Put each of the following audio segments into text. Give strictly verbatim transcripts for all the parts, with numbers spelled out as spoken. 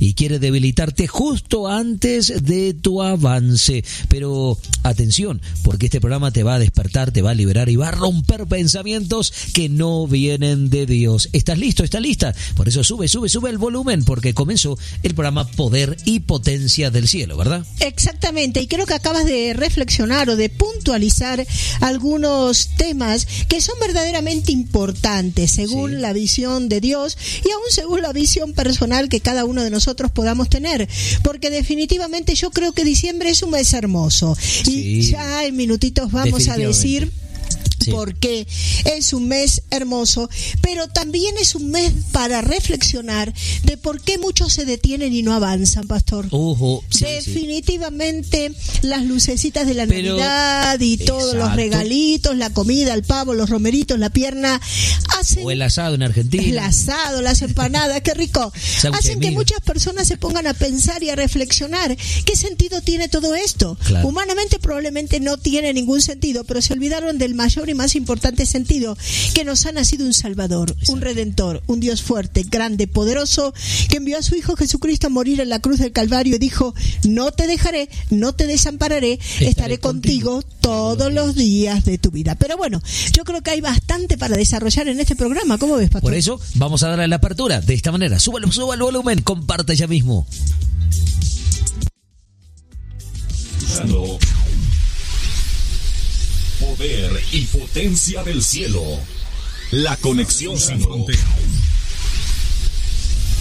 y quiere debilitarte justo antes de tu avance. Pero atención, porque este programa te va a despertar, te va a liberar y va a romper pensamientos que no vienen de Dios. ¿Estás listo? ¿Estás lista? Por eso sube, sube, sube el volumen, porque comenzó el programa Poder y Potencia del Cielo, ¿verdad? Exactamente, y creo que acabas de reflexionar o de puntualizar algunos temas que son verdaderamente importantes según sí. la visión de Dios y aún según la visión personal que cada uno de nosotros podamos tener, porque definitivamente yo creo que diciembre es un mes hermoso sí. y ya en minutitos vamos a decir Sí. porque es un mes hermoso, pero también es un mes para reflexionar de por qué muchos se detienen y no avanzan, pastor. Uh-huh. Sí, Definitivamente sí. las lucecitas de la pero, Navidad y exacto. todos los regalitos, la comida, el pavo, los romeritos, la pierna, hacen... O el asado en Argentina. El asado, las empanadas, qué rico. Hacen que muchas personas se pongan a pensar y a reflexionar qué sentido tiene todo esto. Claro. Humanamente probablemente no tiene ningún sentido, pero se olvidaron del mayor y más importante sentido, que nos ha nacido un Salvador, Exacto. un Redentor, un Dios fuerte, grande, poderoso, que envió a su Hijo Jesucristo a morir en la cruz del Calvario y dijo: no te dejaré, no te desampararé, estaré, estaré contigo, contigo todos los días de tu vida. Pero bueno, yo creo que hay bastante para desarrollar en este programa. ¿Cómo ves, pastor? Por eso vamos a darle la apertura de esta manera. Súbalo, suba el volumen, comparte ya mismo. Poder y Potencia del Cielo. La conexión sin fronteras.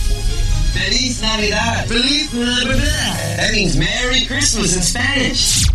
Feliz Navidad. Feliz Navidad. That means Merry Christmas in Spanish.